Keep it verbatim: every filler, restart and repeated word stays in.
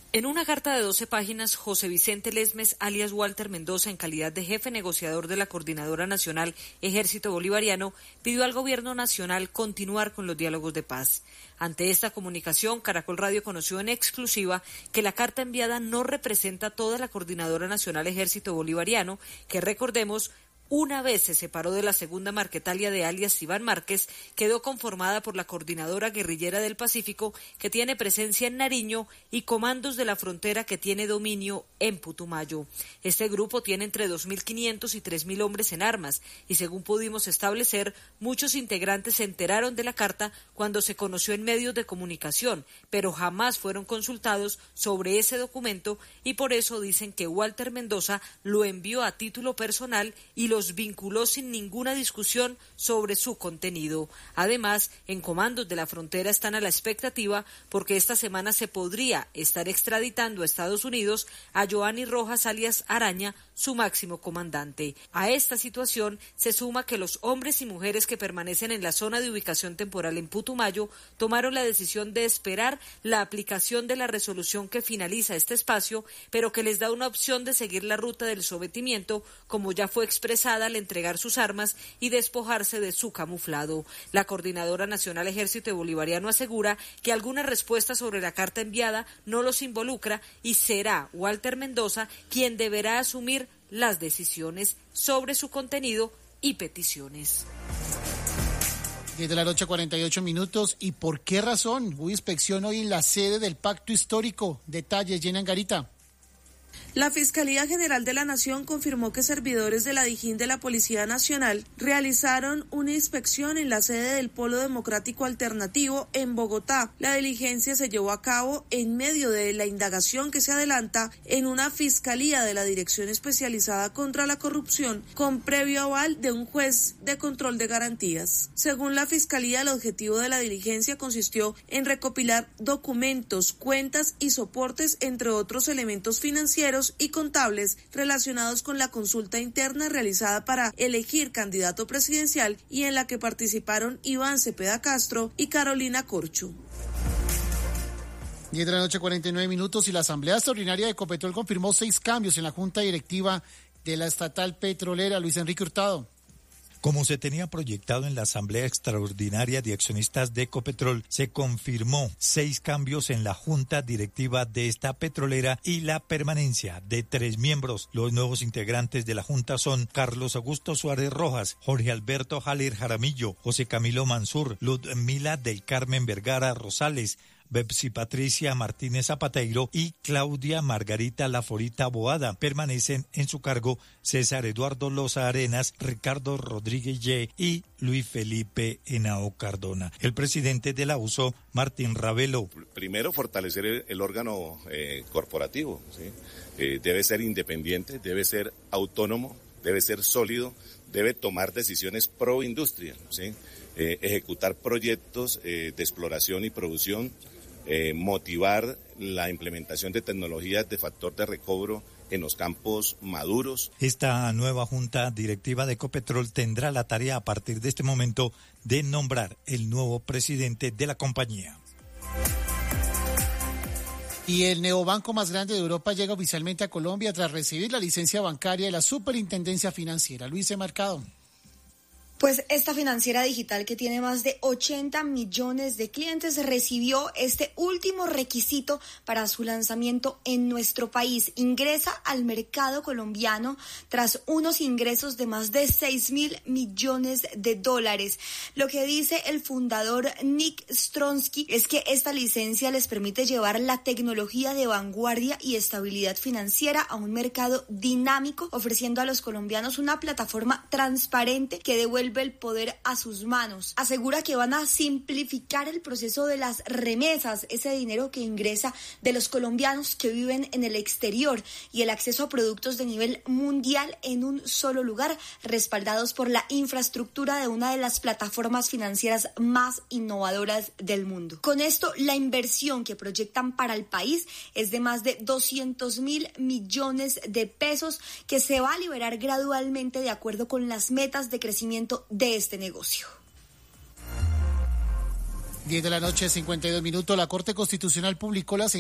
En una carta de doce páginas, José Vicente Lesmes, alias Walter Mendoza, en calidad de jefe negociador de la Coordinadora Nacional Ejército Bolivariano, pidió al Gobierno Nacional continuar con los diálogos de paz. Ante esta comunicación, Caracol Radio conoció en exclusiva que la carta enviada no representa toda la Coordinadora Nacional Ejército Bolivariano, que recordemos, una vez se separó de la segunda Marquetalia de alias Iván Márquez, quedó conformada por la Coordinadora Guerrillera del Pacífico, que tiene presencia en Nariño, y Comandos de la Frontera, que tiene dominio en Putumayo. Este grupo tiene entre dos mil quinientos y tres mil hombres en armas, y según pudimos establecer, muchos integrantes se enteraron de la carta cuando se conoció en medios de comunicación, pero jamás fueron consultados sobre ese documento, y por eso dicen que Walter Mendoza lo envió a título personal y lo los vinculó sin ninguna discusión sobre su contenido. Además, en Comandos de la Frontera están a la expectativa porque esta semana se podría estar extraditando a Estados Unidos a Joanny Rojas alias Araña, su máximo comandante. A esta situación se suma que los hombres y mujeres que permanecen en la zona de ubicación temporal en Putumayo tomaron la decisión de esperar la aplicación de la resolución que finaliza este espacio, pero que les da una opción de seguir la ruta del sometimiento, como ya fue expresado al entregar sus armas y despojarse de su camuflado. La Coordinadora Nacional Ejército Bolivariano asegura que alguna respuesta sobre la carta enviada no los involucra y será Walter Mendoza quien deberá asumir las decisiones sobre su contenido y peticiones. diez de la noche, cuarenta y ocho minutos. ¿Y por qué razón? Hubo inspección hoy en la sede del Pacto Histórico. Detalles, Jenna Angarita. La Fiscalía General de la Nación confirmó que servidores de la Dijín de la Policía Nacional realizaron una inspección en la sede del Polo Democrático Alternativo en Bogotá. La diligencia se llevó a cabo en medio de la indagación que se adelanta en una Fiscalía de la Dirección Especializada contra la Corrupción con previo aval de un juez de control de garantías. Según la Fiscalía, el objetivo de la diligencia consistió en recopilar documentos, cuentas y soportes, entre otros elementos financieros y contables relacionados con la consulta interna realizada para elegir candidato presidencial y en la que participaron Iván Cepeda Castro y Carolina Corcho. diez de la noche, cuarenta y nueve minutos, y la Asamblea Extraordinaria de Ecopetrol confirmó seis cambios en la Junta Directiva de la estatal petrolera. Luis Enrique Hurtado. Como se tenía proyectado en la Asamblea Extraordinaria de Accionistas de Ecopetrol, se confirmó seis cambios en la Junta Directiva de esta petrolera y la permanencia de tres miembros. Los nuevos integrantes de la Junta son Carlos Augusto Suárez Rojas, Jorge Alberto Jaler Jaramillo, José Camilo Mansur, Ludmila del Carmen Vergara Rosales, Bepsi Patricia Martínez Zapateiro y Claudia Margarita Laforita Boada. Permanecen en su cargo César Eduardo Loza Arenas, Ricardo Rodríguez Ye y Luis Felipe Henao Cardona. El presidente de la U S O, Martín Ravelo. Primero, fortalecer el, el órgano eh, corporativo, ¿sí? Eh, debe ser independiente, debe ser autónomo, debe ser sólido, debe tomar decisiones pro industria, ¿sí? Eh, ejecutar proyectos eh, de exploración y producción, Eh, motivar la implementación de tecnologías de factor de recobro en los campos maduros. Esta nueva Junta Directiva de Ecopetrol tendrá la tarea a partir de este momento de nombrar el nuevo presidente de la compañía. Y el neobanco más grande de Europa llega oficialmente a Colombia tras recibir la licencia bancaria de la Superintendencia Financiera. Luis Mercado. Pues esta financiera digital, que tiene más de ochenta millones de clientes, recibió este último requisito para su lanzamiento en nuestro país. Ingresa al mercado colombiano tras unos ingresos de más de seis mil millones de dólares. Lo que dice el fundador Nick Stronsky es que esta licencia les permite llevar la tecnología de vanguardia y estabilidad financiera a un mercado dinámico, ofreciendo a los colombianos una plataforma transparente que devuelve el poder a sus manos. Asegura que van a simplificar el proceso de las remesas, ese dinero que ingresa de los colombianos que viven en el exterior, y el acceso a productos de nivel mundial en un solo lugar, respaldados por la infraestructura de una de las plataformas financieras más innovadoras del mundo. Con esto, la inversión que proyectan para el país es de más de doscientos mil millones de pesos, que se va a liberar gradualmente de acuerdo con las metas de crecimiento de este negocio. diez de la noche, cincuenta y dos minutos. La Corte Constitucional publicó las